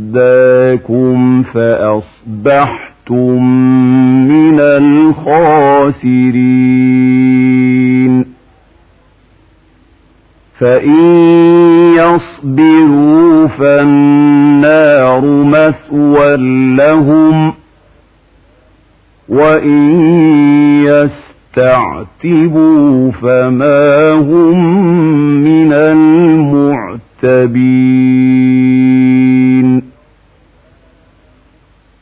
أرداكم فأصبحتم من الخاسرين فإن يصبروا فالنار مثوى لهم وإن يستعتبوا فما هم من المعتبين